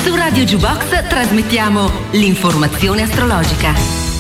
Su Radio Jukebox trasmettiamo l'informazione astrologica.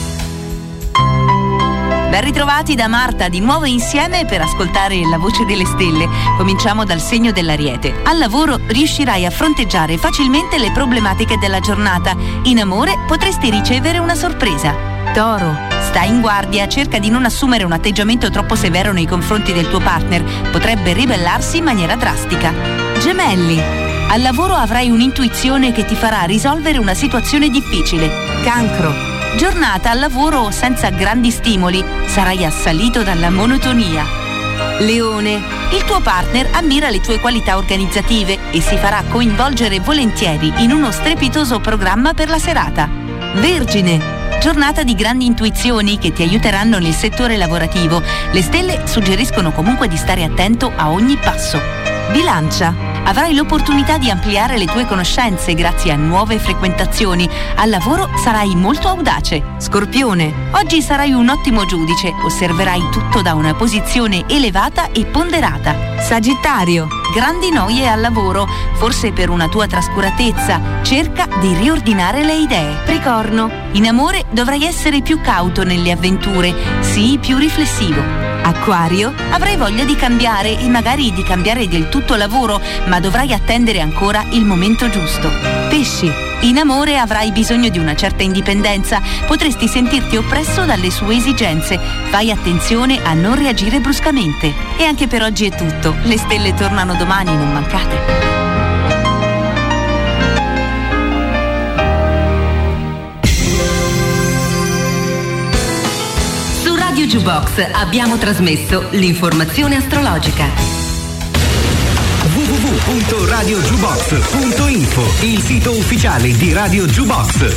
Ben ritrovati da Marta, di nuovo insieme per ascoltare la voce delle stelle. Cominciamo dal segno dell'Ariete. Al lavoro riuscirai a fronteggiare facilmente le problematiche della giornata. In amore potresti ricevere una sorpresa. Toro, stai in guardia, cerca di non assumere un atteggiamento troppo severo nei confronti del tuo partner. Potrebbe ribellarsi in maniera drastica. Gemelli, al lavoro avrai un'intuizione che ti farà risolvere una situazione difficile. Cancro, giornata al lavoro senza grandi stimoli, sarai assalito dalla monotonia. Leone, il tuo partner ammira le tue qualità organizzative e si farà coinvolgere volentieri in uno strepitoso programma per la serata. Vergine, giornata di grandi intuizioni che ti aiuteranno nel settore lavorativo. Le stelle suggeriscono comunque di stare attento a ogni passo. Bilancia, avrai l'opportunità di ampliare le tue conoscenze grazie a nuove frequentazioni. Al lavoro sarai molto audace. Scorpione, oggi sarai un ottimo giudice, osserverai tutto da una posizione elevata e ponderata. Sagittario, grandi noie al lavoro, forse per una tua trascuratezza, cerca di riordinare le idee. Tricorno, in amore dovrai essere più cauto nelle avventure, sii più riflessivo. Acquario, avrai voglia di cambiare e magari di cambiare del tutto lavoro, ma dovrai attendere ancora il momento giusto. Pesci, in amore avrai bisogno di una certa indipendenza, potresti sentirti oppresso dalle sue esigenze. Fai attenzione a non reagire bruscamente. E anche per oggi è tutto. Le stelle tornano domani, non mancate. Radio Jukebox abbiamo trasmesso l'informazione astrologica. www.radiojukebox.info, il sito ufficiale di Radio Jukebox.